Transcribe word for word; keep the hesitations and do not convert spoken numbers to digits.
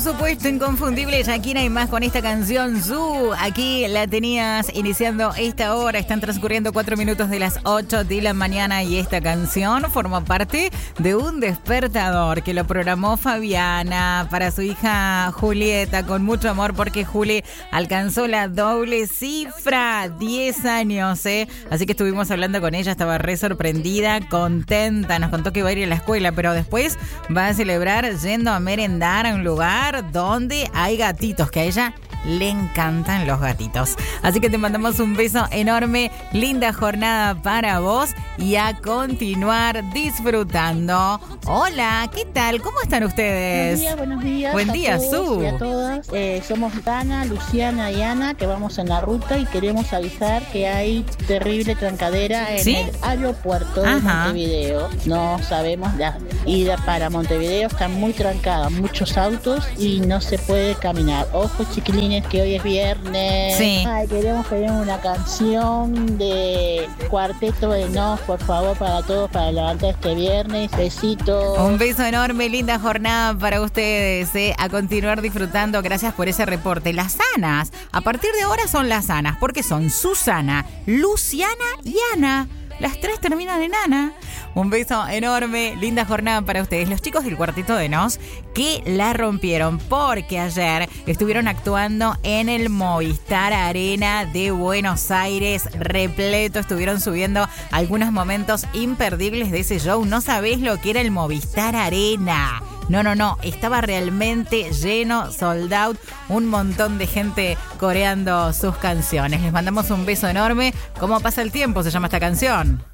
Por supuesto, inconfundible Shakira y más con esta canción Zoo. Aquí la tenías iniciando esta hora. Están transcurriendo cuatro minutos de las ocho de la mañana y esta canción forma parte de un despertador que lo programó Fabiana para su hija Julieta con mucho amor porque Juli alcanzó la doble cifra, diez años, ¿eh? Así que estuvimos hablando con ella, estaba re sorprendida, contenta, nos contó que va a ir a la escuela, pero después va a celebrar yendo a merendar a un lugar donde hay gatitos, que a ella le encantan los gatitos. Así que te mandamos un beso enorme, linda jornada para vos y a continuar disfrutando. Hola, ¿qué tal? ¿Cómo están ustedes? Buenos días, buenos días. Buen día, Su. Y a todas. Eh, somos Dana, Luciana y Ana, que vamos en la ruta y queremos avisar que hay terrible trancadera en ¿Sí? el aeropuerto de Ajá. Montevideo. No sabemos, la ida para Montevideo está muy trancada, muchos autos y no se puede caminar. Ojo, chiquilines, que hoy es viernes. Sí. Ay, queremos pedir una canción de Cuarteto de Nos, por favor, para todos, para levantar este viernes. Besitos. Un beso enorme, linda jornada para ustedes, ¿eh? A continuar disfrutando. Gracias por ese reporte. Las Anas, a partir de ahora son las Anas, porque son Susana, Luciana y Ana. Las tres terminan en Ana. Un beso enorme, linda jornada para ustedes. Los chicos del Cuarteto de Nos que la rompieron porque ayer estuvieron actuando en el Movistar Arena de Buenos Aires, repleto. Estuvieron subiendo algunos momentos imperdibles de ese show. No sabés lo que era el Movistar Arena. No, no, no, estaba realmente lleno, sold out, un montón de gente coreando sus canciones. Les mandamos un beso enorme. ¿Cómo pasa el tiempo? Se llama esta canción.